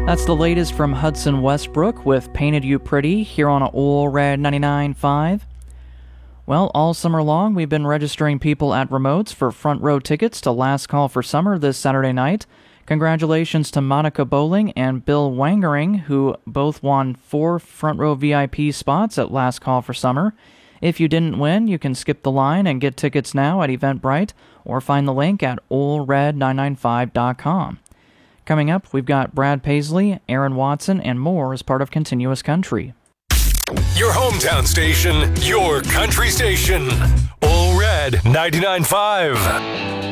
That's the latest from Hudson Westbrook with Painted You Pretty here on Ole Red 99.5. Well, all summer long, we've been registering people at remotes for front row tickets to Last Call for Summer this Saturday night. Congratulations to Monica Bowling and Bill Wangering, who both won 4 front row VIP spots at Last Call for Summer. If you didn't win, you can skip the line and get tickets now at Eventbrite or find the link at olered995.com. Coming up, we've got Brad Paisley, Aaron Watson, and more as part of Continuous Country. Your hometown station, your country station. Ole Red 99.5.